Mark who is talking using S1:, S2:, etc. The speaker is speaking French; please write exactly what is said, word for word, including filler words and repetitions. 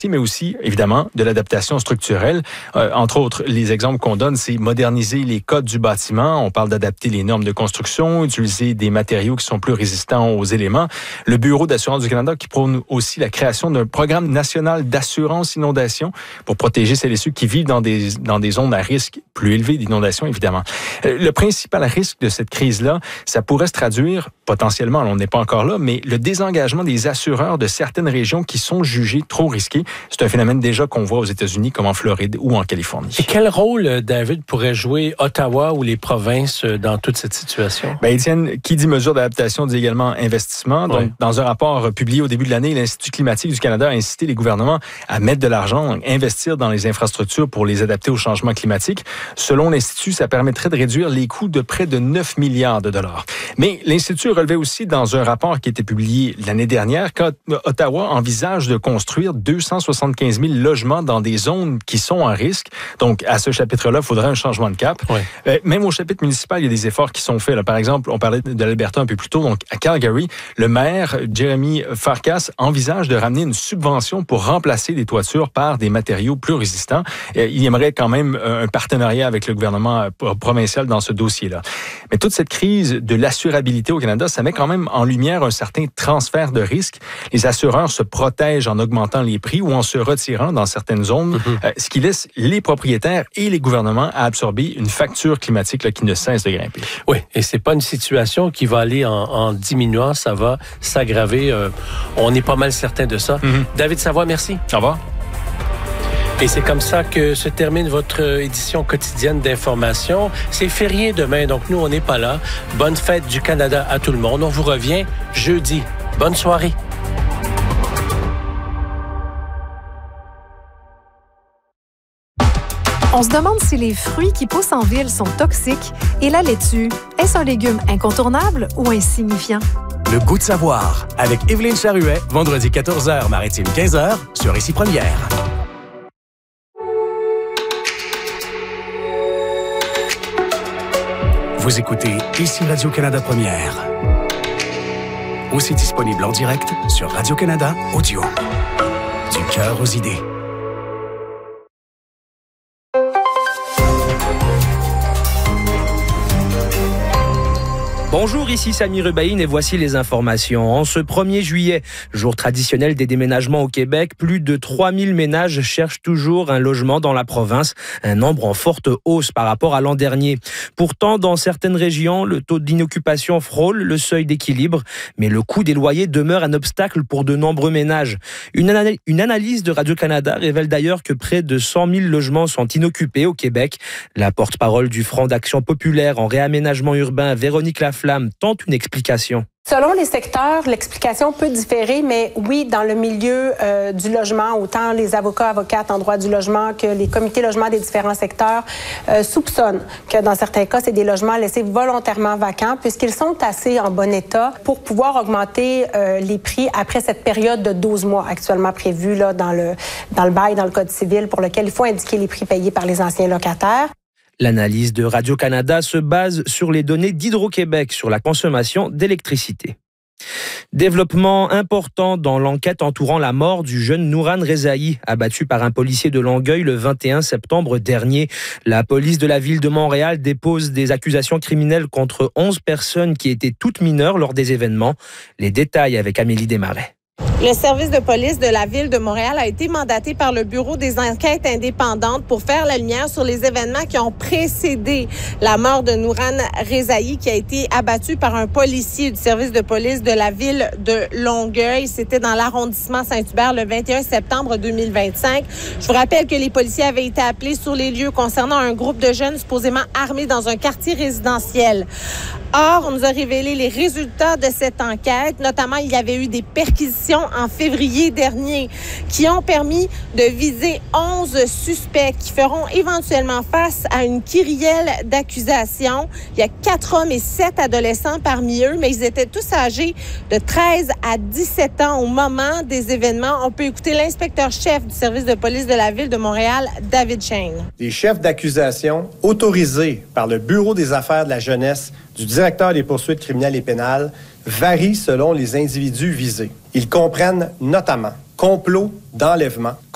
S1: mais aussi, évidemment, de l'adaptation structurelle. Euh, entre autres, les exemples qu'on donne, c'est moderniser les codes du bâtiment. On parle d'adapter les normes de construction, utiliser des matériaux qui sont plus résistants aux éléments. Le Bureau d'assurance du Canada qui prône aussi la création d'un programme national d'assurance inondation pour protéger celles et ceux qui vivent dans des, dans des zones à risque plus élevé d'inondation, évidemment. Euh, le principal risque de cette crise-là, ça pourrait se traduire, potentiellement, on n'est pas encore là, mais le désengagement des assureurs de certaines régions qui sont jugées trop risquées. C'est un phénomène déjà qu'on voit aux États-Unis, comme en Floride ou en Californie.
S2: Et quel rôle, David, pourrait jouer Ottawa ou les provinces dans toute cette situation?
S1: Ben, Étienne, qui dit mesure d'adaptation dit également investissement. Donc, oui. Dans un rapport publié au début de l'année, l'Institut climatique du Canada a incité les gouvernements à mettre de l'argent, investir dans les infrastructures pour les adapter au changement climatique. Selon l'Institut, ça permettrait de réduire les coûts de près de neuf milliards de dollars. Mais l'Institut relevait aussi dans un rapport qui a été publié l'année dernière qu'Ottawa envisage de construire deux cent soixante-quinze mille logements dans des zones qui sont en risque. Donc, à ce chapitre-là, il faudrait un changement de cap. Oui. Euh, même au chapitre municipal, il y a des efforts qui sont faits. Là. Par exemple, on parlait de l'Alberta un peu plus tôt. Donc, à Calgary, le maire, Jeremy Farkas, envisage de ramener une subvention pour remplacer les toitures par des matériaux plus résistants. Euh, il aimerait quand même un partenariat avec le gouvernement provincial dans ce dossier-là. Mais toute cette crise de l'assurabilité au Canada, ça met quand même en lumière un certain transfert de risque. Les assureurs se protègent en augmentant les prix ou en se retirant dans certaines zones, mm-hmm. euh, ce qui laisse les propriétaires et les gouvernements à absorber une facture climatique là, qui ne cesse de grimper.
S2: Oui, et c'est pas une situation qui va aller en, en diminuant, ça va s'aggraver. Euh, on est pas mal certain de ça. Mm-hmm. David Savoie, merci.
S1: Au revoir.
S2: Et c'est comme ça que se termine votre édition quotidienne d'information. C'est férié demain, donc nous, on n'est pas là. Bonne fête du Canada à tout le monde. On vous revient jeudi. Bonne soirée.
S3: On se demande si les fruits qui poussent en ville sont toxiques et la laitue, est-ce un légume incontournable ou insignifiant?
S4: Le goût de savoir, avec Évelyne Charuet, vendredi quatorze heures, maritime quinze heures, sur Ici Première. Vous écoutez Ici Radio-Canada Première. Aussi disponible en direct sur Radio-Canada Audio. Du cœur aux idées.
S5: Bonjour, ici Sami Rubaïn et voici les informations. En ce premier juillet, jour traditionnel des déménagements au Québec, plus de trois mille ménages cherchent toujours un logement dans la province, un nombre en forte hausse par rapport à l'an dernier. Pourtant, dans certaines régions, le taux d'inoccupation frôle le seuil d'équilibre, mais le coût des loyers demeure un obstacle pour de nombreux ménages. Une, anal- une analyse de Radio-Canada révèle d'ailleurs que près de cent mille logements sont inoccupés au Québec. La porte-parole du Front d'action populaire en réaménagement urbain, Véronique Laflamme, tente une explication.
S6: Selon les secteurs, l'explication peut différer, mais oui, dans le milieu euh, du logement, autant les avocats, avocates en droit du logement que les comités logement des différents secteurs euh, soupçonnent que dans certains cas, c'est des logements laissés volontairement vacants puisqu'ils sont assez en bon état pour pouvoir augmenter euh, les prix après cette période de douze mois actuellement prévue là, dans le, dans le bail, dans le Code civil, pour lequel il faut indiquer les prix payés par les anciens locataires.
S5: L'analyse de Radio-Canada se base sur les données d'Hydro-Québec sur la consommation d'électricité. Développement important dans l'enquête entourant la mort du jeune Nouran Rezaï, abattu par un policier de Longueuil le vingt et un septembre dernier. La police de la ville de Montréal dépose des accusations criminelles contre onze personnes qui étaient toutes mineures lors des événements. Les détails avec Amélie Desmarais.
S7: Le service de police de la Ville de Montréal a été mandaté par le Bureau des enquêtes indépendantes pour faire la lumière sur les événements qui ont précédé la mort de Nouran Rezaï, qui a été abattu par un policier du service de police de la Ville de Longueuil. C'était dans l'arrondissement Saint-Hubert le vingt et un septembre deux mille vingt-cinq. Je vous rappelle que les policiers avaient été appelés sur les lieux concernant un groupe de jeunes supposément armés dans un quartier résidentiel. Or, on nous a révélé les résultats de cette enquête. Notamment, il y avait eu des perquisitions en février dernier qui ont permis de viser onze suspects qui feront éventuellement face à une kyrielle d'accusations. Il y a quatre hommes et sept adolescents parmi eux, mais ils étaient tous âgés de treize à dix-sept ans au moment des événements. On peut écouter l'inspecteur-chef du service de police de la Ville de Montréal, David Shane.
S8: Les chefs d'accusation autorisés par le Bureau des affaires de la jeunesse du directeur des poursuites criminelles et pénales varient selon les individus visés. Ils comprennent notamment complot d'enlèvement,